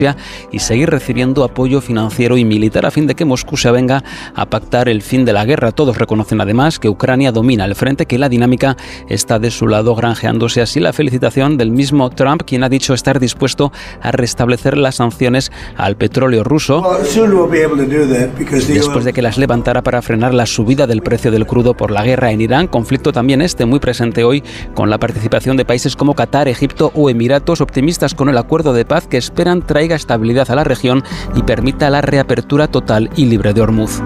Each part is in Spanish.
y seguir recibiendo apoyo financiero y militar a fin de que Moscú se avenga a pactar el fin de la guerra. Todos reconocen además que Ucrania domina el frente, que la dinámica está de su lado, granjeándose así la felicitación del mismo Trump, quien ha dicho estar dispuesto a restablecer las sanciones al petróleo ruso después de que las levantara para frenar la subida del precio del crudo por la guerra en Irán, conflicto también muy presente hoy con la participación de países como Qatar, Egipto o Emiratos, optimistas con el acuerdo de paz que esperan traiga estabilidad a la región y permita la reapertura total y libre de Hormuz.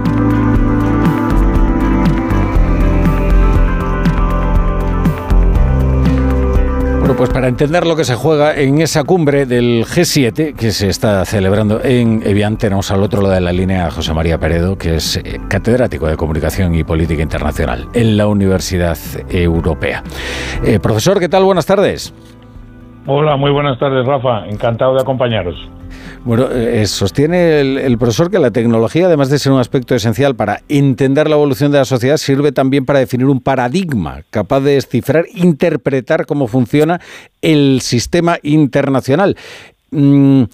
Bueno, pues para entender lo que se juega en esa cumbre del G7 que se está celebrando en Evian, tenemos al otro lado de la línea a José María Peredo, que es catedrático de Comunicación y Política Internacional en la Universidad Europea. Profesor, ¿qué tal? Buenas tardes. Hola, muy buenas tardes, Rafa. Encantado de acompañaros. Bueno, sostiene el profesor que la tecnología, además de ser un aspecto esencial para entender la evolución de la sociedad, sirve también para definir un paradigma capaz de descifrar, interpretar cómo funciona el sistema internacional. ¿Conocen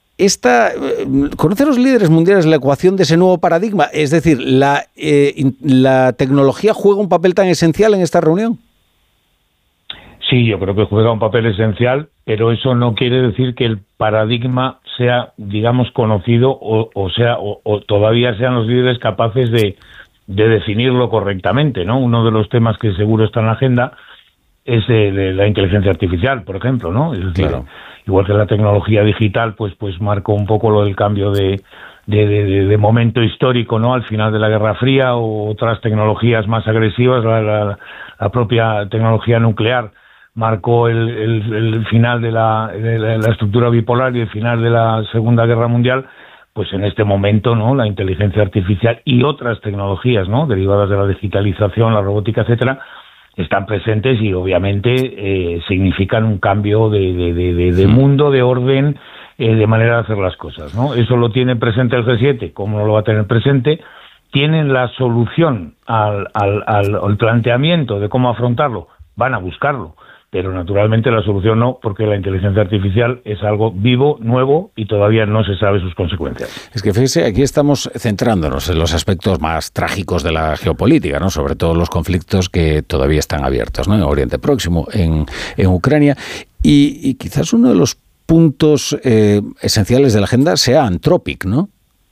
los líderes mundiales la ecuación de ese nuevo paradigma? Es decir, ¿la tecnología juega un papel tan esencial en esta reunión? Sí, yo creo que juega un papel esencial, pero eso no quiere decir que el paradigma sea, digamos, conocido o todavía sean los líderes capaces de definirlo correctamente, ¿no? Uno de los temas que seguro está en la agenda es de la inteligencia artificial, por ejemplo, ¿no? Es decir, claro, igual que la tecnología digital, pues marcó un poco lo del cambio de momento histórico, ¿no? Al final de la Guerra Fría, o otras tecnologías más agresivas, la propia tecnología nuclear marcó el final de la estructura bipolar y el final de la Segunda Guerra Mundial. Pues en este momento, ¿no?, la inteligencia artificial y otras tecnologías, ¿no?, derivadas de la digitalización, la robótica, etcétera, están presentes y obviamente significan un cambio de mundo, de orden, de manera de hacer las cosas, ¿no? Eso lo tiene presente el G7, ¿cómo no lo va a tener presente? Tienen la solución al planteamiento de cómo afrontarlo, van a buscarlo, pero naturalmente la solución no, porque la inteligencia artificial es algo vivo, nuevo, y todavía no se sabe sus consecuencias. Es que fíjese, aquí estamos centrándonos en los aspectos más trágicos de la geopolítica, ¿no? Sobre todo los conflictos que todavía están abiertos, ¿no? En Oriente Próximo, en Ucrania, y quizás uno de los puntos esenciales de la agenda sea Anthropic, ¿no?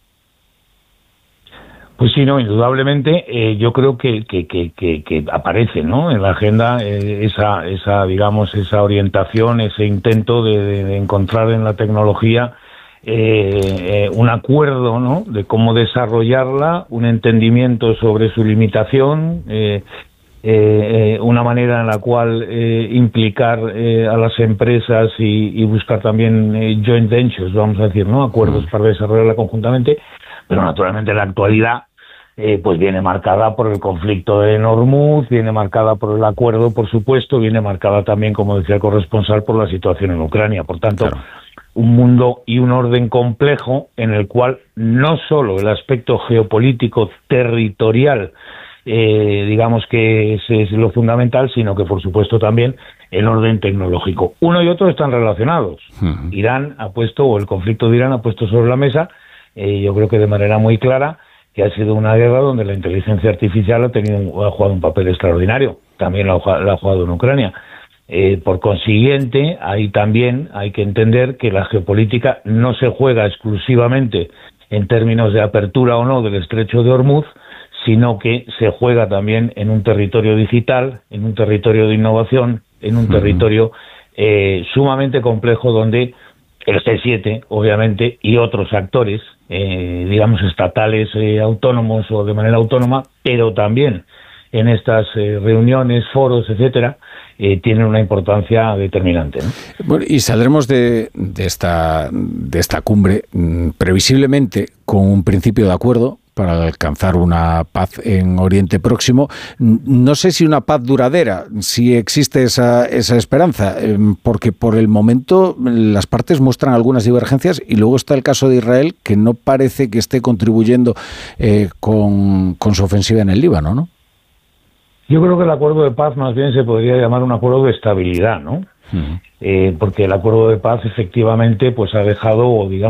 Pues sí, no, indudablemente yo creo que aparece, ¿no?, en la agenda esa digamos, esa orientación, ese intento de encontrar en la tecnología un acuerdo, ¿no?, de cómo desarrollarla, un entendimiento sobre su limitación, una manera en la cual implicar a las empresas y buscar también joint ventures, vamos a decir, ¿no?, acuerdos para desarrollarla conjuntamente, pero naturalmente en la actualidad pues viene marcada por el conflicto de Hormuz, viene marcada por el acuerdo, por supuesto, viene marcada también, como decía el corresponsal, por la situación en Ucrania. Por tanto, claro, un mundo y un orden complejo en el cual no solo el aspecto geopolítico territorial digamos que es lo fundamental, sino que por supuesto también el orden tecnológico. Uno y otro están relacionados. Irán ha puesto, o el conflicto de Irán ha puesto sobre la mesa, yo creo que de manera muy clara, que ha sido una guerra donde la inteligencia artificial ha jugado un papel extraordinario. También la ha jugado en Ucrania. Por consiguiente, ahí también hay que entender que la geopolítica no se juega exclusivamente en términos de apertura o no del estrecho de Hormuz, sino que se juega también en un territorio digital, en un territorio de innovación, en un territorio sumamente complejo donde el G7, obviamente, y otros actores, digamos, estatales, autónomos o de manera autónoma, pero también en estas reuniones, foros, etcétera, tienen una importancia determinante, ¿no? Bueno, y saldremos de esta cumbre previsiblemente con un principio de acuerdo para alcanzar una paz en Oriente Próximo. No sé si una paz duradera, si existe esa esperanza, porque por el momento las partes muestran algunas divergencias y luego está el caso de Israel, que no parece que esté contribuyendo con su ofensiva en el Líbano, ¿no? Yo creo que el acuerdo de paz más bien se podría llamar un acuerdo de estabilidad, ¿no? Porque el acuerdo de paz efectivamente pues ha dejado, digamos,